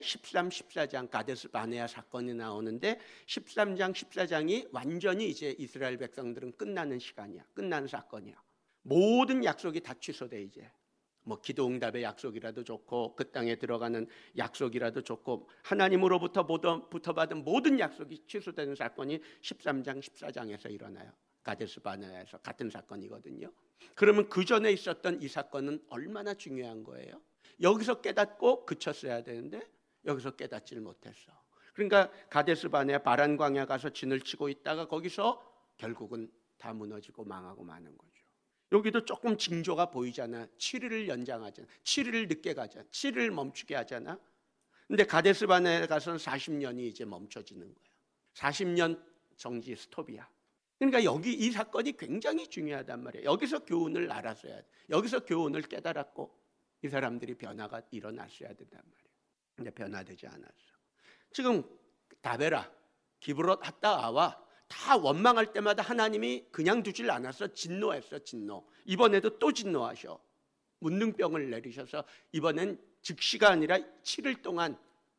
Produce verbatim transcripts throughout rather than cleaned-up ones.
십삼, 십사 장 가데스 바네아 사건이 나오는데 십삼 장, 십사 장이 완전히 이제 이스라엘 백성들은 끝나는 시간이야. 끝나는 사건이야. 모든 약속이 다 취소돼. 이제 뭐 기도응답의 약속이라도 좋고 그 땅에 들어가는 약속이라도 좋고 하나님으로부터 부터 받은 모든 약속이 취소되는 사건이 십삼 장, 십사 장에서 일어나요. 가데스 바네아에서 같은 사건이거든요. 그러면 그 전에 있었던 이 사건은 얼마나 중요한 거예요? 여기서 깨닫고 그쳤어야 되는데 여기서 깨닫지를 못했어. 그러니까 가데스 바네아 바란 광야 가서 진을 치고 있다가 거기서 결국은 다 무너지고 망하고 마는 거죠. 여기도 조금 징조가 보이잖아. 칠 일을 연장하잖아. 칠 일을 늦게 가잖아. 칠 일을 멈추게 하잖아. 근데 가데스 바네아에 가서는 사십 년이 이제 멈춰지는 거야. 사십 년 정지 스톱이야. 그러니까 여기 이 사건이 굉장히 중요하단 말이에요. 여기서 교훈을 알았어야 돼. 여기서 교훈을 깨달았고 이 사람들이 변화가 일어났어야 된단 말이에요. 근데 변화되지 않았어. 지금 다베라, 기브롯 핫다아와 다 원망할 때마다 하나님이 그냥 두질 않았어. 진노했어. 진노. 이번에도 또 진노하셔. 문둥병을 내리셔서 이번엔 즉시가 아니라 칠 일 동안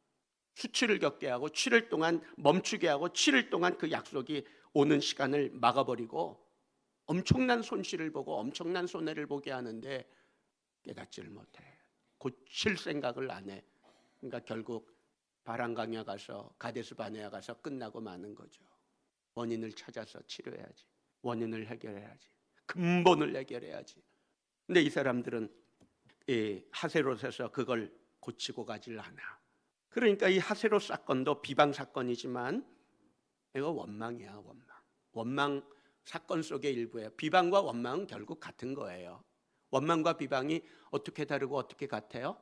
수치를 겪게 하고 칠 일 동안 멈추게 하고 칠 일 동안 그 약속이 오는 시간을 막아버리고 엄청난 손실을 보고 엄청난 손해를 보게 하는데 깨닫지를 못해. 고칠 생각을 안 해. 그러니까 결국 바란강야 가서 가데스 바네아 가서 끝나고 마는 거죠. 원인을 찾아서 치료해야지. 원인을 해결해야지. 근본을 해결해야지. 근데 이 사람들은 이 하세롯에서 그걸 고치고 가질 않아. 그러니까 이 하세롯 사건도 비방 사건이지만 이거 원망이야. 원망. 원망 사건 속의 일부예요. 비방과 원망은 결국 같은 거예요. 원망과 비방이 어떻게 다르고 어떻게 같아요?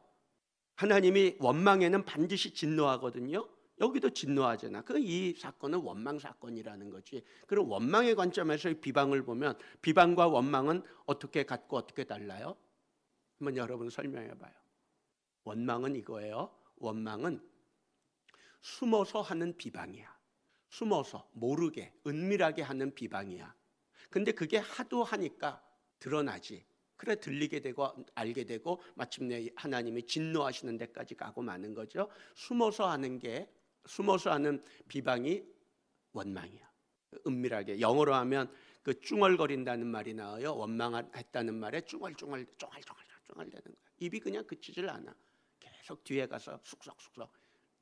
하나님이 원망에는 반드시 진노하거든요. 여기도 진노하잖아. 그 이 사건은 원망 사건이라는 거지. 그럼 원망의 관점에서 비방을 보면 비방과 원망은 어떻게 같고 어떻게 달라요? 한번 여러분 설명해 봐요. 원망은 이거예요. 원망은 숨어서 하는 비방이야. 숨어서 모르게 은밀하게 하는 비방이야. 근데 그게 하도 하니까 드러나지. 그래 들리게 되고 알게 되고 마침내 하나님이 진노하시는 데까지 가고 마는 거죠. 숨어서 하는 게 숨어서 하는 비방이 원망이야. 은밀하게. 영어로 하면 그 쭝얼거린다는 말이 나와요. 원망했다는 말에 쭝얼쭝얼 쫑알쫑알쫑알 되는 거야. 입이 그냥 그치질 않아. 계속 뒤에 가서 쑥쑥쑥쑥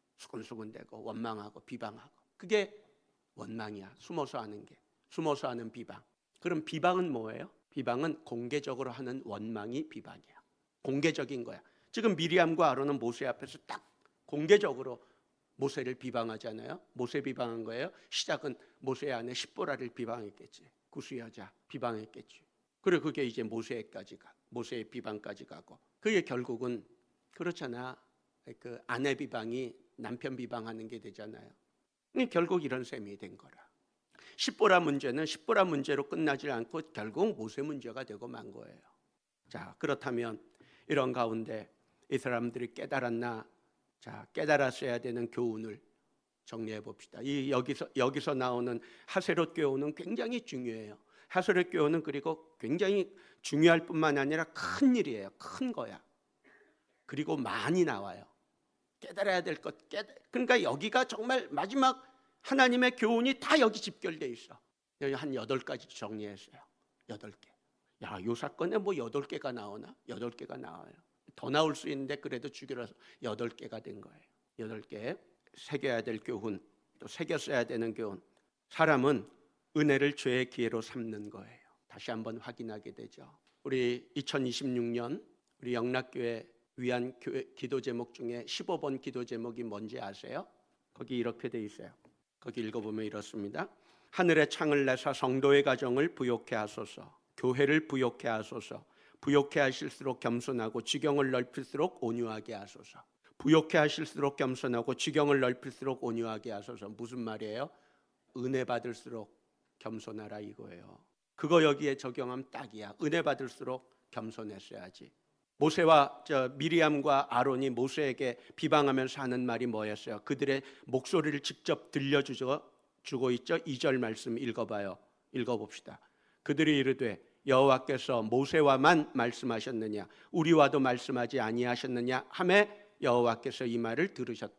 수근수근대고 원망하고 비방하고. 그게 원망이야. 숨어서 하는 게. 숨어서 하는 비방. 그럼 비방은 뭐예요? 비방은 공개적으로 하는 원망이 비방이야. 공개적인 거야. 지금 미리암과 아론은 모세 앞에서 딱 공개적으로 모세를 비방하잖아요. 모세 비방한 거예요. 시작은 모세의 아내 십보라를 비방했겠지. 구스 여자 비방했겠지. 그리고 그게 이제 모세까지 가. 모세의 비방까지 가고. 그게 결국은 그렇잖아. 그 아내 비방이 남편 비방하는 게 되잖아요. 결국 이런 셈이 된 거라. 십보라 문제는 십보라 문제로 끝나지 않고 결국 모세 문제가 되고 만 거예요. 자, 그렇다면 이런 가운데 이 사람들이 깨달았나? 자, 깨달았어야 되는 교훈을 정리해 봅시다. 이 여기서 여기서 나오는 하세롯 교훈은 굉장히 중요해요. 하세롯 교훈은 그리고 굉장히 중요할 뿐만 아니라 큰 일이에요. 큰 거야. 그리고 많이 나와요. 깨달아야 될 것. 깨달... 그러니까 여기가 정말 마지막 하나님의 교훈이 다 여기 집결되어 있어. 여기 한 여덟 가지 정리했어요. 여덟 개. 야, 이 사건에 뭐 여덟 개가 나오나? 여덟 개가 나와요. 더 나올 수 있는데 그래도 주기로서 여덟 개가 된 거예요. 여덟 개. 새겨야 될 교훈, 또 새겼어야 되는 교훈. 사람은 은혜를 죄의 기회로 삼는 거예요. 다시 한번 확인하게 되죠. 우리 이천이십육 년 우리 영락교회 위안 교회 기도 제목 중에 십오 번 기도 제목이 뭔지 아세요? 거기 이렇게 돼 있어요. 거기 읽어보면 이렇습니다. 하늘의 창을 내사 성도의 가정을 부욕케 하소서. 교회를 부욕케 하소서. 부욕케 하실수록 겸손하고 지경을 넓힐수록 온유하게 하소서. 부욕케 하실수록 겸손하고 지경을 넓힐수록 온유하게 하소서. 무슨 말이에요? 은혜 받을수록 겸손하라 이거예요. 그거 여기에 적용하면 딱이야. 은혜 받을수록 겸손했어야지. 모세와 저 미리암과 아론이 모세에게 비방하면서 하는 말이 뭐였어요? 그들의 목소리를 직접 들려주고 주고 있죠. 이 절 말씀 읽어봐요. 읽어봅시다. 그들이 이르되 여호와께서 모세와만 말씀하셨느냐 우리와도 말씀하지 아니하셨느냐 하매 여호와께서 이 말을 들으셨다.